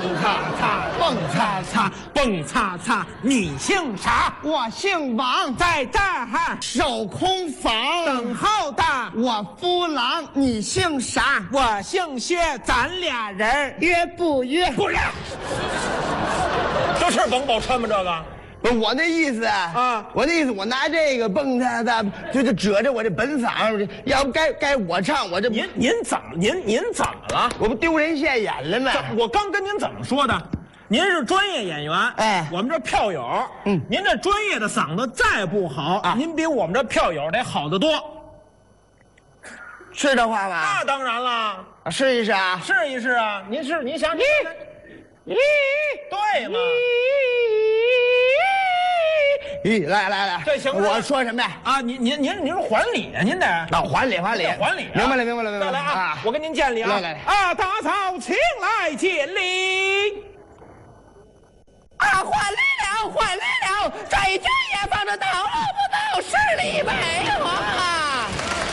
擦擦，蹦擦擦，蹦擦擦。你姓啥？ 我姓王， 在这儿守空房等候的。 我夫郎，你姓啥？ 我姓薛，咱俩人约不约？ 不约。这是王宝钏吗？这个？ 不是我那意思啊， 我那意思，我拿这个蹦擦擦，就遮着我这本嗓，要不该我唱，我这您怎么了？ 我不丢人现眼了吗？ 我刚跟您怎么说的？您是专业演员， 哎， 我们这票友，您这专业的嗓子再不好，您比我们这票友得好得多。 是这话吧？ 那当然了， 试一试啊， 试一试啊！您想，对了。 来， 这行。 我说什么呀？ 啊，您是还礼啊，您得还礼， 还礼。 明白了。 再来啊！我跟您见礼啊！ 来啊，大嫂请来见礼。 啊，还礼了！这一句也放着到不到10里北啊！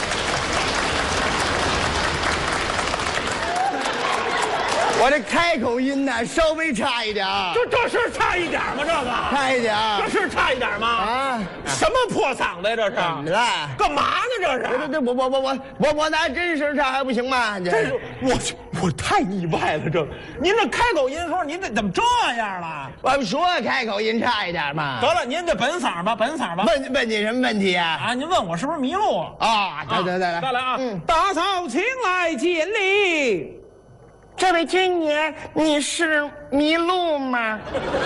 我这开口音呢，稍微差一点。 这是差一点吗？这个差一点， 这是差一点吗？ 啊， 什么破嗓子呀？这是怎么了？ 干嘛呢？这是我拿真声唱还不行吗？ 这是我太意外了。这您这开口音的时候，您这怎么这样了？ 我们说开口音差一点嘛。 得了，您这本嗓吧。 问你什么问题啊？ 啊，您问我是不是迷路啊？再来啊！大嫂请来见礼。 这位君爷，你是迷路吗？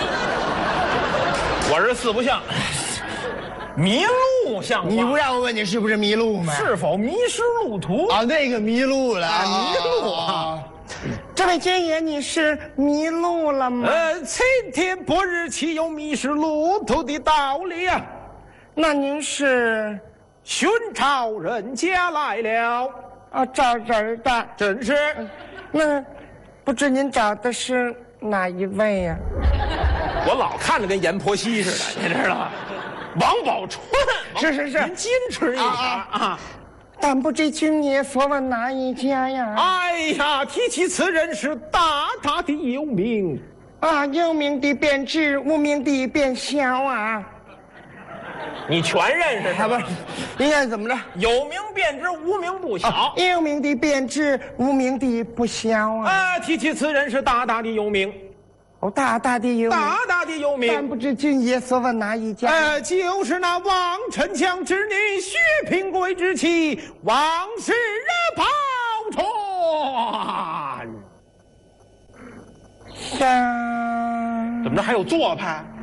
我是四不像，迷路像话。 你不让我问你是不是迷路吗？ 是否迷失路途啊？那个迷路了， 迷路啊！ 这位君爷，你是迷路了吗？ 晴天白日岂有迷失路途的道理啊？ 那您是寻常人家来了啊？找人的？ 真是。 那不知您找的是哪一位呀？ 我老看着跟阎婆惜似的，你知道吗？王宝钏， 是， 您矜持一点啊！ 但不知君爷所问哪一家呀？ 哎呀，提起此人是大大的有名啊，有名的便知，无名的便晓啊。 你全认识他不是？应该怎么着？ 有名便知，无名不晓。 有名的便知，无名的不晓啊。 啊，提起此人是大大的有名。 哦，大大的有名， 大大的有名。 但不知君爷所问哪一家？ 就是那王丞相之女薛平贵之妻王氏宝钏。 怎么着还有做派？